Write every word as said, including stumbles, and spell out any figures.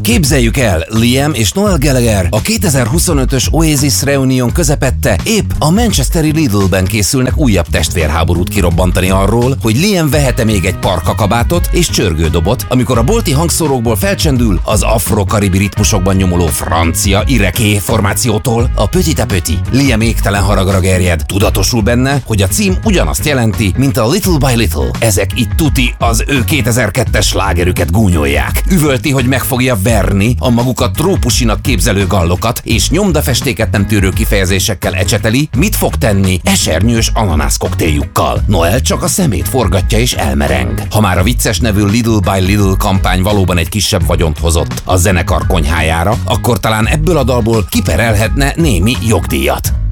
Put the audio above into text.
Képzeljük el, Liam és Noel Gallagher a kétezer-huszonötös Oasis Reunion közepette épp a manchesteri Lidl-ben készülnek újabb testvérháborút kirobbantani arról, hogy Liam vehet-e még egy parkakabátot és csörgődobot, amikor a bolti hangszórókból felcsendül az afro-karibi ritmusokban nyomuló francia ireké formációtól a Petit à Petit. Liam égtelen haragra gerjed, tudatosul benne, hogy a cím ugyanazt jelenti, mint a Little by Little. Ezek itt tuti az ő kétezer-kettes slágerüket gúnyolják. Üvölti, hogy meg fogja verni a magukat trópusinak képzelő gallokat, és nyomdafestéket nem tűrő kifejezésekkel ecseteli, mit fog tenni esernyős ananász koktéljukkal. Noel csak a szemét forgatja és elmereng. Ha már a vicces nevű Little by Little kampány valóban egy kisebb vagyont hozott a zenekar konyhájára, akkor talán ebből a dalból kiperelhetne némi jogdíjat.